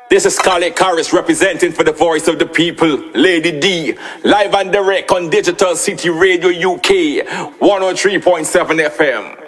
This is Scarlett Carris representing for the voice of the people, Lady D, live and direct on Digital City Radio UK, 103.7 FM.